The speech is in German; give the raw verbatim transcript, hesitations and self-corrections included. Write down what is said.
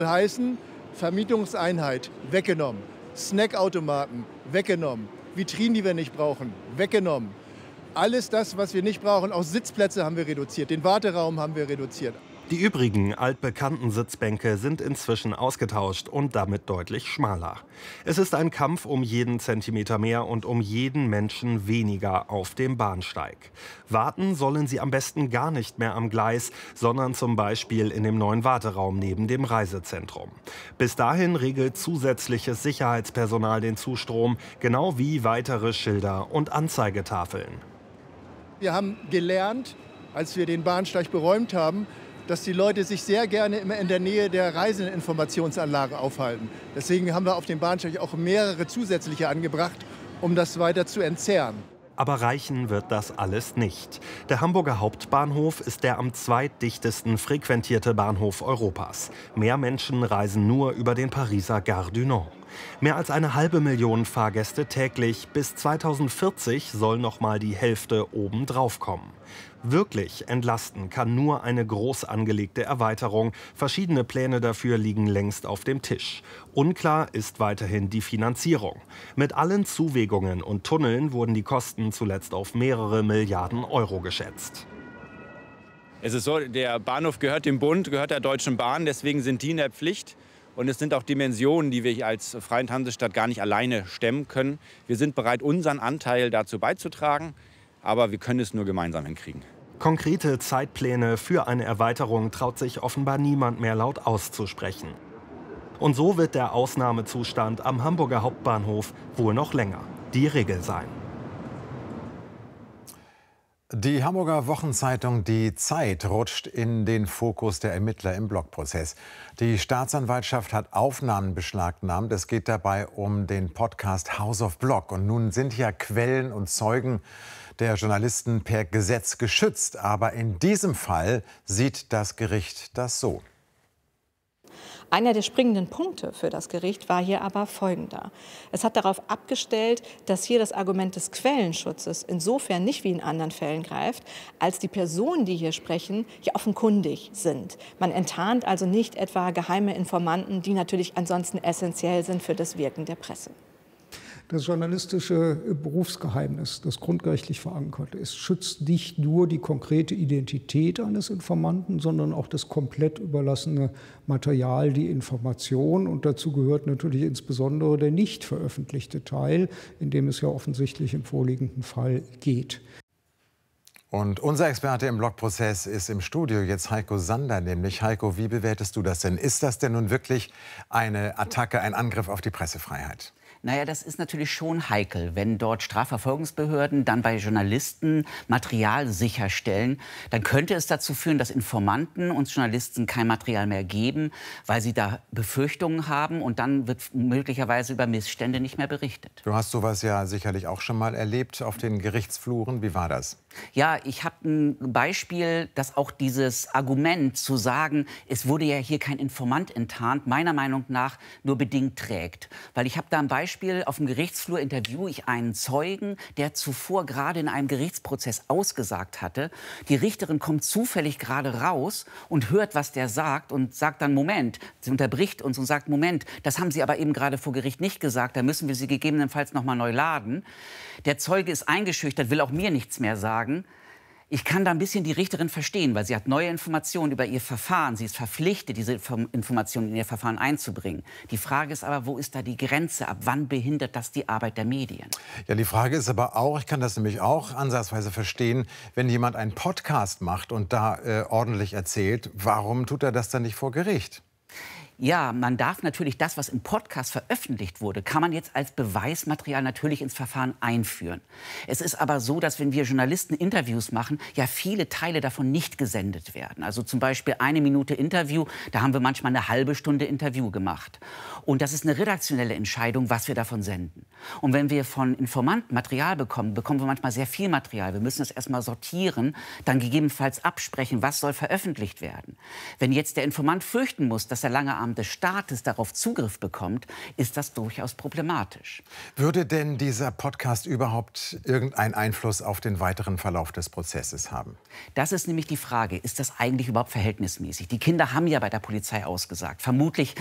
Heißen Vermietungseinheit weggenommen, Snackautomaten weggenommen, Vitrinen, die wir nicht brauchen, weggenommen. Alles das, was wir nicht brauchen, auch Sitzplätze haben wir reduziert, den Warteraum haben wir reduziert. Die übrigen altbekannten Sitzbänke sind inzwischen ausgetauscht und damit deutlich schmaler. Es ist ein Kampf um jeden Zentimeter mehr und um jeden Menschen weniger auf dem Bahnsteig. Warten sollen sie am besten gar nicht mehr am Gleis, sondern zum Beispiel in dem neuen Warteraum neben dem Reisezentrum. Bis dahin regelt zusätzliches Sicherheitspersonal den Zustrom, genau wie weitere Schilder und Anzeigetafeln. Wir haben gelernt, als wir den Bahnsteig beräumt haben, dass die Leute sich sehr gerne immer in der Nähe der Reiseinformationsanlage aufhalten. Deswegen haben wir auf dem Bahnsteig auch mehrere zusätzliche angebracht, um das weiter zu entzerren. Aber reichen wird das alles nicht. Der Hamburger Hauptbahnhof ist der am zweitdichtesten frequentierte Bahnhof Europas. Mehr Menschen reisen nur über den Pariser Gare du Nord. Mehr als eine halbe Million Fahrgäste täglich. Bis zweitausendvierzig soll noch mal die Hälfte obendrauf kommen. Wirklich entlasten kann nur eine groß angelegte Erweiterung. Verschiedene Pläne dafür liegen längst auf dem Tisch. Unklar ist weiterhin die Finanzierung. Mit allen Zuwägungen und Tunneln wurden die Kosten zuletzt auf mehrere Milliarden Euro geschätzt. Es ist so, der Bahnhof gehört dem Bund, gehört der Deutschen Bahn. Deswegen sind die in der Pflicht. Und es sind auch Dimensionen, die wir als Freie Hansestadt gar nicht alleine stemmen können. Wir sind bereit, unseren Anteil dazu beizutragen. Aber wir können es nur gemeinsam hinkriegen. Konkrete Zeitpläne für eine Erweiterung traut sich offenbar niemand mehr laut auszusprechen. Und so wird der Ausnahmezustand am Hamburger Hauptbahnhof wohl noch länger die Regel sein. Die Hamburger Wochenzeitung Die Zeit rutscht in den Fokus der Ermittler im Blogprozess. Die Staatsanwaltschaft hat Aufnahmen beschlagnahmt. Es geht dabei um den Podcast House of Blog. Und nun sind ja Quellen und Zeugen der Journalisten per Gesetz geschützt. Aber in diesem Fall sieht das Gericht das so. Einer der springenden Punkte für das Gericht war hier aber folgender. Es hat darauf abgestellt, dass hier das Argument des Quellenschutzes insofern nicht wie in anderen Fällen greift, als die Personen, die hier sprechen, ja offenkundig sind. Man enttarnt also nicht etwa geheime Informanten, die natürlich ansonsten essentiell sind für das Wirken der Presse. Das journalistische Berufsgeheimnis, das grundrechtlich verankert ist, schützt nicht nur die konkrete Identität eines Informanten, sondern auch das komplett überlassene Material, die Information. Und dazu gehört natürlich insbesondere der nicht veröffentlichte Teil, in dem es ja offensichtlich im vorliegenden Fall geht. Und unser Experte im Blogprozess ist im Studio jetzt Heiko Sander, nämlich. Heiko, wie bewertest du das denn? Ist das denn nun wirklich eine Attacke, ein Angriff auf die Pressefreiheit? Naja, das ist natürlich schon heikel, wenn dort Strafverfolgungsbehörden dann bei Journalisten Material sicherstellen. Dann könnte es dazu führen, dass Informanten uns Journalisten kein Material mehr geben, weil sie da Befürchtungen haben. Und dann wird möglicherweise über Missstände nicht mehr berichtet. Du hast sowas ja sicherlich auch schon mal erlebt auf den Gerichtsfluren. Wie war das? Ja, ich habe ein Beispiel, dass auch dieses Argument zu sagen, es wurde ja hier kein Informant enttarnt, meiner Meinung nach nur bedingt trägt. Weil ich habe da ein Beispiel, auf dem Gerichtsflur interviewe ich einen Zeugen, der zuvor gerade in einem Gerichtsprozess ausgesagt hatte. Die Richterin kommt zufällig gerade raus und hört, was der sagt und sagt dann, Moment, sie unterbricht uns und sagt, Moment, das haben Sie aber eben gerade vor Gericht nicht gesagt, da müssen wir Sie gegebenenfalls noch mal neu laden. Der Zeuge ist eingeschüchtert, will auch mir nichts mehr sagen. Ich kann da ein bisschen die Richterin verstehen, weil sie hat neue Informationen über ihr Verfahren. Sie ist verpflichtet, diese Informationen in ihr Verfahren einzubringen. Die Frage ist aber, wo ist da die Grenze? Ab wann behindert das die Arbeit der Medien? Ja, die Frage ist aber auch, ich kann das nämlich auch ansatzweise verstehen, wenn jemand einen Podcast macht und da äh, ordentlich erzählt, warum tut er das dann nicht vor Gericht? Ja, man darf natürlich das, was im Podcast veröffentlicht wurde, kann man jetzt als Beweismaterial natürlich ins Verfahren einführen. Es ist aber so, dass wenn wir Journalisten Interviews machen, ja viele Teile davon nicht gesendet werden. Also zum Beispiel eine Minute Interview, da haben wir manchmal eine halbe Stunde Interview gemacht. Und das ist eine redaktionelle Entscheidung, was wir davon senden. Und wenn wir von Informanten Material bekommen, bekommen wir manchmal sehr viel Material. Wir müssen es erstmal sortieren, dann gegebenenfalls absprechen, was soll veröffentlicht werden. Wenn jetzt der Informant fürchten muss, dass er lange am Aufnahmen des Staates darauf Zugriff bekommt, ist das durchaus problematisch. Würde denn dieser Podcast überhaupt irgendeinen Einfluss auf den weiteren Verlauf des Prozesses haben? Das ist nämlich die Frage, ist das eigentlich überhaupt verhältnismäßig? Die Kinder haben ja bei der Polizei ausgesagt. Vermutlich